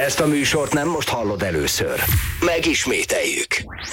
Ezt a műsort nem most hallod először. Megismételjük.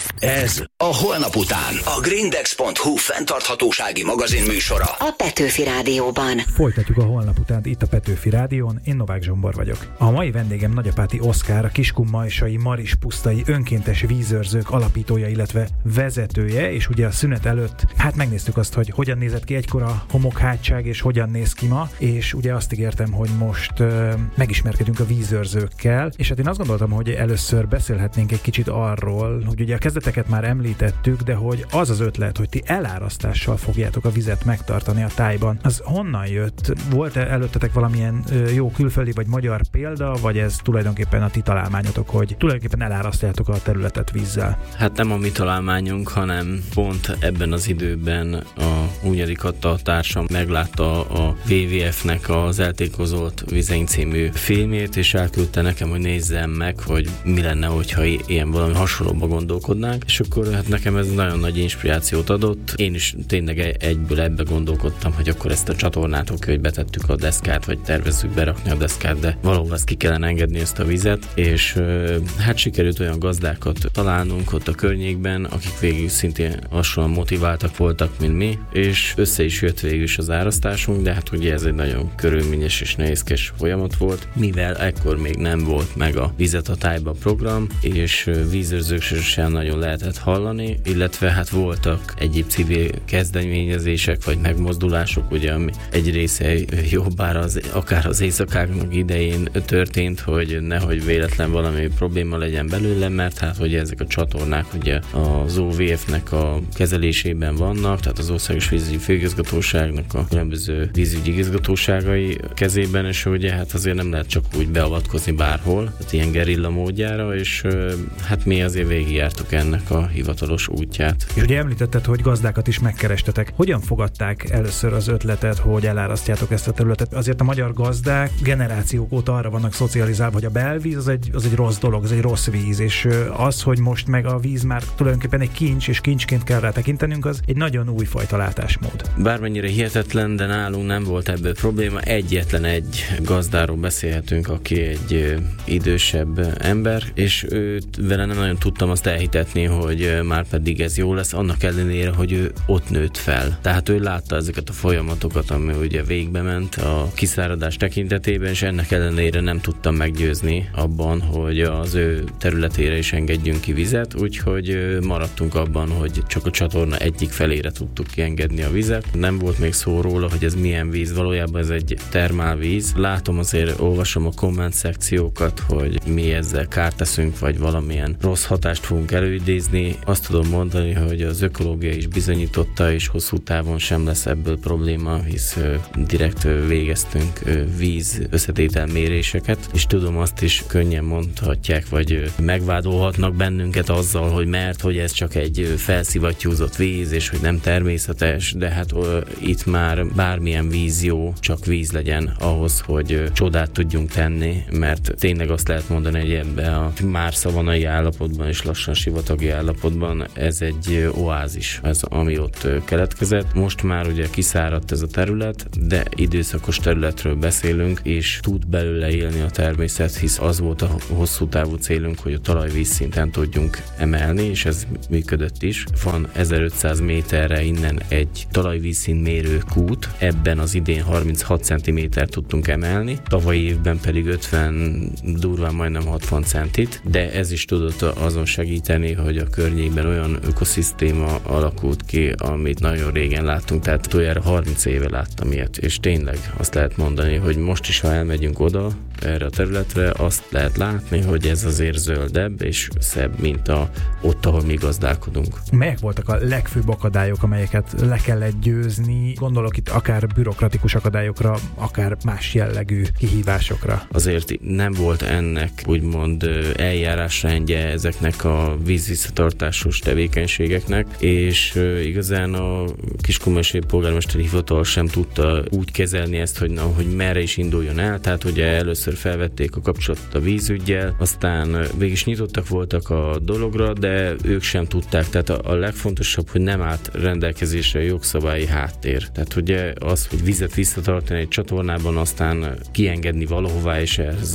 Ez a Holnap után a Grindex.hu fenntarthatósági magazin műsora. A Petőfi Rádióban. Folytatjuk a Holnap utánt itt a Petőfi Rádión, én Novák Zsombor vagyok. A mai vendégem Nagyapáti Oszkár, a Kiskunmajsai Marispusztai Önkéntes Vízőrzők alapítója, illetve vezetője, és ugye a szünet előtt megnéztük azt, hogy hogyan nézett ki egykor a homokhátság, és hogyan néz ki ma, és ugye azt ígértem, hogy most megismerkedünk a vízőrzőkkel, és hát én azt gondoltam, hogy először beszélhetnénk egy kicsit arról, hogy ugye a kezdeteket már említettük, de hogy az az ötlet, hogy ti elárasztással fogjátok a vizet megtartani a tájban, az honnan jött? Volt-e előttetek valamilyen jó külföldi vagy magyar példa, vagy ez tulajdonképpen a ti találmányotok, hogy tulajdonképpen elárasztjátok a területet vízzel? Hát nem a mi találmányunk, hanem pont ebben az időben a Hunyadi Katta társam meglátta a WWF-nek az Eltékozolt vizeink című filmét, és elküldte nekem, hogy nézzem meg, hogy mi lenne, hogyha ilyen valami hasonlóba gondolkodnánk, és akkor hát nekem ez nagyon nagy inspirációt adott. Én is tényleg egyből ebbe gondolkodtam, hogy akkor ezt a csatornát, hogy betettük a deszkát, vagy tervezzük berakni a deszkát, de valahol ezt ki kellene engedni, ezt a vizet, és hát sikerült olyan gazdákat találnunk ott a környékben, akik végül szintén hasonlóan motiváltak voltak, mint mi, és össze is jött végül is az árasztásunk, de hát ugye ez egy nagyon körülményes és nehézkes folyamat volt, mivel ekkor még nem volt meg a Vizet a tájba program, és vízőrzők sem nagyon lehetett hallani, illetve hát voltak egyéb civil kezdeményezések vagy megmozdulások, ugye, ami egy része jobbára akár az éjszakáknak idején történt, hogy nehogy véletlen valami probléma legyen belőle, mert hát ugye ezek a csatornák ugye az OVF-nek a kezelésében vannak, tehát az Országos Vízügyi Főigazgatóságnak a különböző vízügyi igazgatóságai kezében, és ugye hát azért nem lehet csak úgy beavatkozni bárhol, tehát ilyen gerilla módjára, és hát mi azért végigjártuk ennek a hivatalos útját. És ugye említetted, hogy gazdákat is megkerestetek. Hogyan fogadták először az ötletet, hogy elárasztjátok ezt a területet? Azért a magyar gazdák generációk óta arra vannak szocializálva, hogy a belvíz az egy rossz dolog, az egy rossz víz, és az, hogy most meg a víz már tulajdonképpen egy kincs, és kincsként kell rá tekintenünk, az egy nagyon újfajta látásmód. Bármennyire hihetetlen, de nálunk nem volt ebből probléma. Egyetlen egy gazdáról beszélhetünk, aki egy idősebb ember, és vele nem nagyon tudtam azt elhitetni, hogy már pedig ez jó lesz, annak ellenére, hogy ő ott nőtt fel. Tehát ő látta ezeket a folyamatokat, ami ugye végbe ment a kiszáradás tekintetében, és ennek ellenére nem tudtam meggyőzni abban, hogy az ő területére is engedjünk ki vizet, úgyhogy maradtunk abban, hogy csak a csatorna egyik felére tudtuk kiengedni a vizet. Nem volt még szó róla, hogy ez milyen víz, valójában ez egy termálvíz. Látom, azért olvasom a komment szekciókat, hogy mi ezzel kárt teszünk, vagy valamilyen rossz hatást fogunk előidézni. Azt tudom mondani, hogy az ökológia is bizonyította, és hosszú távon sem lesz ebből probléma, hisz direkt végeztünk víz összetételméréseket, és tudom, azt is könnyen mondhatják, vagy megvádolhatnak bennünket azzal, hogy mert hogy ez csak egy felszivattyúzott víz, és hogy nem természetes, de hát itt már bármilyen víz jó, csak víz legyen ahhoz, hogy csodát tudjunk tenni, mert tényleg azt lehet mondani, hogy ebben a már szavanai állapotban és lassan sivatagi állapotban ez egy oázis, ez ami ott keletkezett. Most már ugye kiszáradt ez a terület, de időszakos területről beszélünk, és tud belőle élni a természet, hisz az volt a hosszú távú célunk, hogy a talajvízszinten tudjunk emelni, és ez működött is. Van 1500 méterre innen egy talajvízszint mérő kút, ebben az idén 36 cm tudtunk emelni, tavalyi évben pedig 50, durván majdnem 60 centit, de ez is tudott azon segíteni, hogy a környékben olyan ökoszisztéma alakult ki, amit nagyon régen láttunk, tehát utoljára 30 éve láttam ilyet, és tényleg azt lehet mondani, hogy most is, ha elmegyünk oda, erre a területre, azt lehet látni, hogy ez azért zöldebb és szebb, mint ott, ahol mi gazdálkodunk. Melyek voltak a legfőbb akadályok, amelyeket le kellett győzni? Gondolok itt akár bürokratikus akadályokra, akár más jellegű kihívásokra. Azért nem volt ennek úgymond eljárásrendje ezeknek a vízvisszatartásos tevékenységeknek, és igazán a Kiskunmajsai polgármesteri hivatal sem tudta úgy kezelni ezt, hogy merre is induljon el, tehát ugye először felvették a kapcsolatot a vízüggyel, aztán végig is nyitottak voltak a dologra, de ők sem tudták, tehát a legfontosabb, hogy nem állt rendelkezésre a jogszabályi háttér. Tehát ugye az, hogy vizet visszatartani egy csatornában, aztán kiengedni valahová, és ehhez a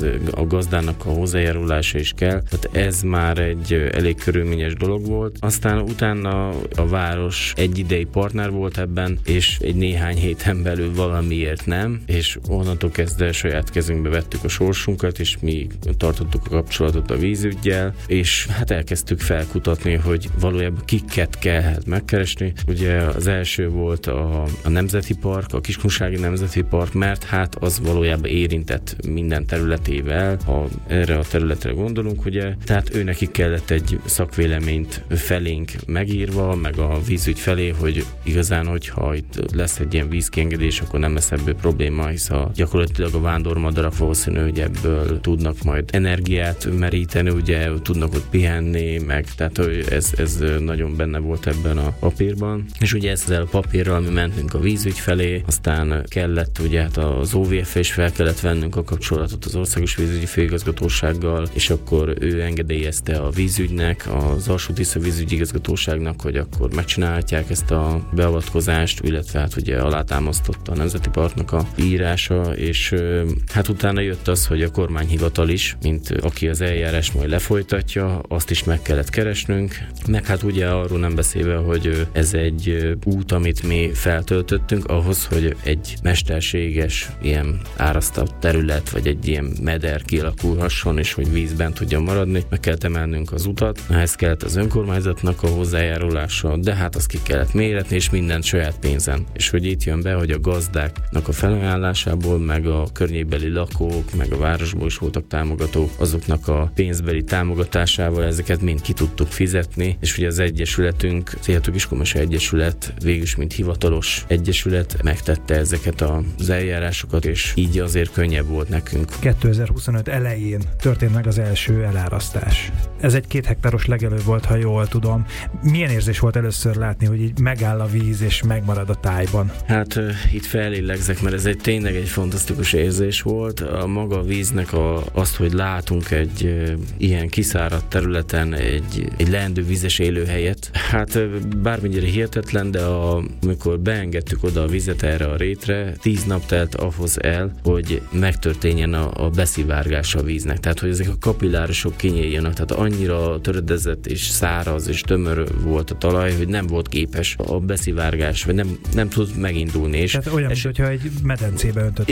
gazdának a hozzájárulása is kell. Tehát ez már egy elég körülményes dolog volt. Aztán utána a város egy idei partner volt ebben, és egy néhány héten belül valamiért nem, és onnantól kezdve saját kezünkbe vettük a sorsunkat, és mi tartottuk a kapcsolatot a vízüggyel, és hát elkezdtük felkutatni, hogy valójában kiket kell megkeresni. Ugye az első volt a Nemzeti Park, a Kiskunsági Nemzeti Park, mert hát az valójában érintett minden területével, ha erre a területre gondolunk, ugye, tehát őnekik kellett egy szakvéleményt felénk megírva, meg a vízügy felé, hogy igazán, hogyha itt lesz egy ilyen vízkiengedés, akkor nem lesz ebből probléma, hisz gyakorlatilag a vándormadarak valószínű, hogy ebből tudnak majd energiát meríteni, ugye tudnak ott pihenni, meg tehát ez nagyon benne volt ebben a papírban. És ugye ezzel a papírral mi mentünk a vízügy felé, aztán kellett ugye hát az OVF is fel kellett vennünk a kapcsolatot az Országos Vízügyi Főigazgatósággal, és akkor ő engedélyezte a vízügynek, az Alsó-Tisza Vízügyi Igazgatóságnak, hogy akkor megcsinálhatják ezt a beavatkozást, illetve hát ugye alátámasztotta a Nemzeti Parknak a írása, és hát utána jött az, hogy a kormányhivatal is, mint aki az eljárás majd lefolytatja, azt is meg kellett keresnünk, meg hát ugye arról nem beszélve, hogy ez egy út, amit mi feltöltöttünk ahhoz, hogy egy mesterséges ilyen árasztott terület, vagy egy ilyen meder kialakulhasson, és hogy vízben tudjon maradni, meg kellett emelnünk az utat, ehhez kellett az önkormányzatnak a hozzájárulása, de hát azt ki kellett méretni, és mindent saját pénzen. És hogy itt jön be, hogy a gazdáknak a felajánlásából, meg a környékbeli lakók, meg a városból is voltak támogatók, azoknak a pénzbeli támogatásával ezeket mind ki tudtuk fizetni, és ugye az egyesületünk, Szélható Kiskunmai Egyesület végülis mint hivatalos egyesület megtette ezeket az eljárásokat, és így azért könnyebb volt nekünk. 2025 elején történt meg az első elárasztás. Ez egy 2 hektáros legelő volt, ha jól tudom. Milyen érzés volt először látni, hogy így megáll a víz és megmarad a tájban? Hát itt felélegzek, mert ez tényleg egy fantasztikus érzés volt. A maga víznek azt, hogy látunk egy ilyen kiszáradt területen egy leendő vízes élőhelyet. Hát bármennyire hihetetlen, de amikor beengedtük oda a vizet erre a rétre, 10 nap telt ahhoz el, hogy megtörténjen a beszivárgás a víznek. Tehát, hogy ezek a kapillárosok kinyíljanak. Tehát annyira töredezett és száraz és tömör volt a talaj, hogy nem volt képes a beszivárgás, vagy nem tud megindulni. És tehát olyan, mintha egy medencébe öntött.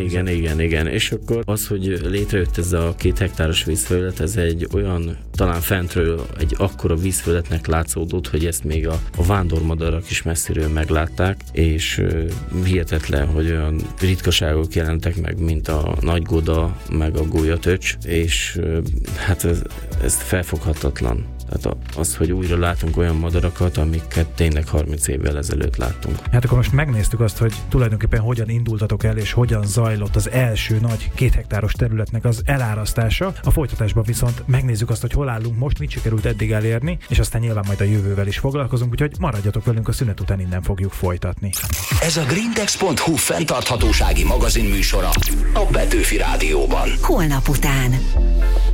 Igen. És akkor az, hogy létrejött ez a 2 hektáros vízfelület, ez egy olyan, talán fentről egy akkora vízfelületnek látszódott, hogy ezt még a vándormadarak is messziről meglátták, és hihetetlen, hogy olyan ritkaságok jelentek meg, mint a nagygoda, meg a gólyatöcs, és hát ez felfoghatatlan. Tehát az, hogy újra látunk olyan madarakat, amiket tényleg 30 évvel ezelőtt láttunk. Hát akkor most megnéztük azt, hogy tulajdonképpen hogyan indultatok el, és hogyan zajlott az első nagy 2 hektáros területnek az elárasztása. A folytatásban viszont megnézzük azt, hogy hol állunk most, mit sikerült eddig elérni, és aztán nyilván majd a jövővel is foglalkozunk, úgyhogy maradjatok velünk, a szünet után innen fogjuk folytatni. Ez a Grindex.hu fenntarthatósági magazinműsora a Petőfi Rádióban. Holnap után.